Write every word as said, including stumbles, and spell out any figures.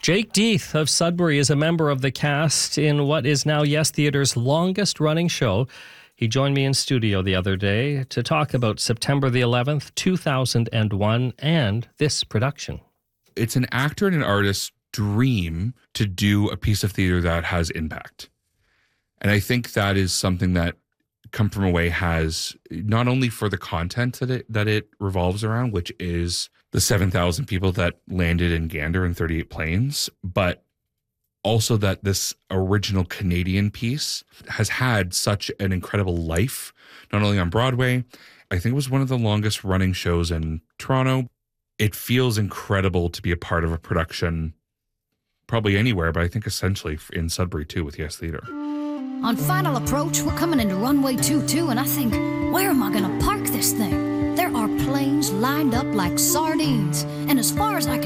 Jake Deeth of Sudbury is a member of the cast in what is now Yes Theatre's longest running show. He joined me in studio the other day to talk about September the eleventh, two thousand one, and this production. It's an actor and an artist's dream to do a piece of theater that has impact. And I think that is something that Come From Away has, not only for the content that it that it revolves around, which is the seven thousand people that landed in Gander in thirty-eight planes, but also that this original Canadian piece has had such an incredible life, not only on Broadway. I think it was one of the longest running shows in Toronto. It feels incredible to be a part of a production, probably anywhere, but I think essentially in Sudbury too with Yes Theatre. On final approach, we're coming into runway two two, and I think, where am I going to park this thing? There are planes lined up like sardines, and as far as I can